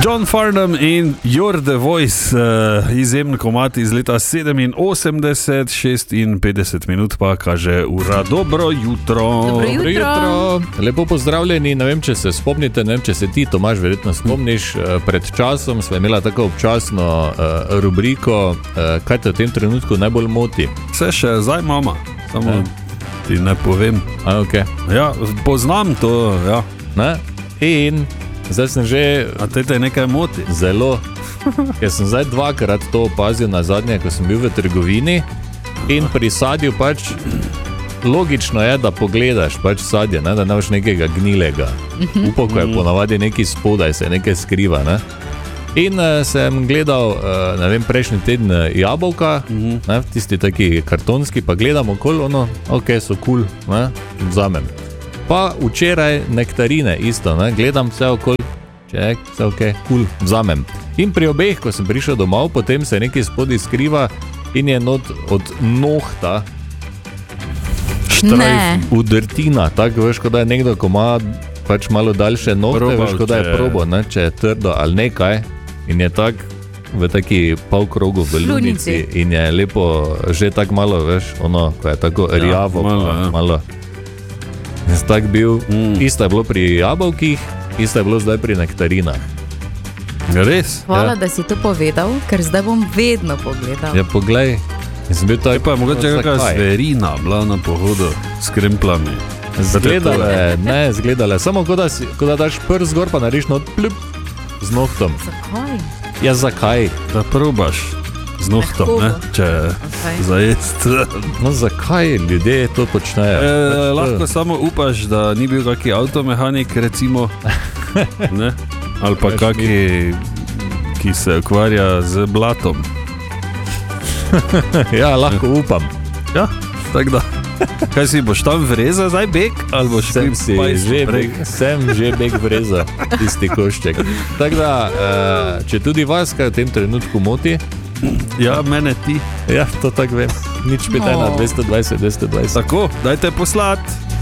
John Farnham in You're the Voice, izjemen komad iz leta 87, 56 minut pa kaže ura. Dobro jutro. Dobro jutro. Lepo pozdravljeni, ne vem, če se spomnite, ne vem, če se ti, Tomaž, verjetno spomniš, pred časom smo imela tako občasno rubriko, kaj te v tem trenutku najbolj moti. Vse še zdaj mama, samo ti ne povem. Okay. Ja, poznam to, ja. Ne? In zdaj sem že... A te nekaj moti? Zelo. Ker sem zdaj dvakrat to opazil na zadnje, ko sem bil v trgovini in pri sadju pač logično je, da pogledaš pač sadje, ne? Da nemaš nekega gnilega. Upal, ko je ponavadi nekaj spodaj, se nekaj skriva, ne? In sem gledal, ne vem, prejšnji teden jabolka, ne? Tisti taki kartonski, pa gledam okoli, ok, so cool, ne? Vzamem. Pa včeraj nektarine isto, ne? Gledam vse okoli, ček, vse ok, cool, vzamem. In pri obeh, ko sem prišel domov, potem se nekaj spodaj skriva in je not od nohta štrajf udrtina, tako veš, kot da je nekdo, ko ima pač malo daljše nohte, veš, kot da je probo, ne? Če je trdo ali nekaj in je tak v taki pol krogu v lunici in je lepo, že tako malo, veš, ko je tako rjavo, malo. Jaz tak bil, isto je bilo pri jabolkih, isto je bilo zdaj pri nektarinah. Res? Hvala, da si to povedal, ker zdaj bom vedno pogledal. Ja, poglej. Jaz sem bil tak, pa je mogoče kakšna zverina bila na pohodu s kremplami. Zgledale, samo kot da daš prst gor, pa nariš not pljup z nohtom. Zakaj? Ja, zakaj? Da probaš z nohtom, ne? Če zajest. No, zakaj ljudje to počnejo? Lahko samo upaš, da ni bil kaki avtomehanik, recimo, ne? Ali pa kaki, ki se ukvarja z blatom. Ja, lahko upam. Ja, tako da. Kaj si, boš tam vreza zdaj beg? Ali boš sem že beg vreza, tisti košček. Tako da, če tudi vas kaj v tem trenutku moti, ja, mene ti. Ja, to tako vem. Nič 5 na 220. Tako, dajte poslati.